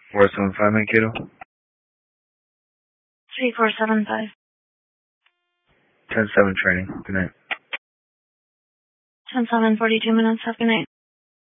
475 Mankato. 3475. 10-7 training. Good night. 10-7, 42 minutes. Have a good night.